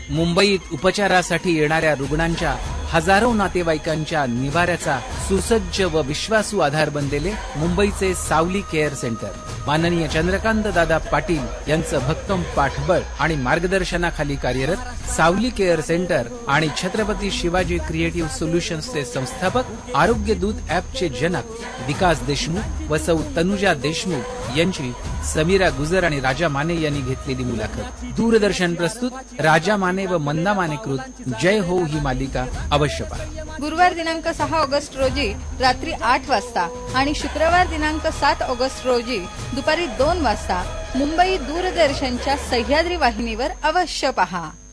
मुंबईत उपचारासाठी येणाऱ्या रुग्णांच्या हजारो नातेवाईकांच्या निवाऱ्याचा सुसज्ज व विश्वासू आधार बनलेले मुंबईचे सावली केअर सेंटर माननीय चंद्रकांत दादा पाटील यांचं भक्कम पाठबळ आणि मार्गदर्शनाखाली कार्यरत सावली केअर सेंटर आणि छत्रपती शिवाजी क्रिएटिव्ह सोल्युशन्सचे संस्थापक आरोग्य दूत ॲपचे जनक विकास देशमुख व सौ तनुजा देशमुख यांची समीरा गुजर आणि राजा माने यांनी घेतलेली मुलाखत। दूरदर्शन प्रस्तुत राजा माने व मंदा मानेकृत जय हो ही मालिका अवश्य पहा। गुरुवार दिनांक 6 ऑगस्ट रोजी रात्री 8 वाजता आणि शुक्रवार दिनांक 7 ऑगस्ट रोजी दुपारी 2 वाजता मुंबई दूरदर्शनच्या सह्याद्री वाहिनीवर अवश्य पहा।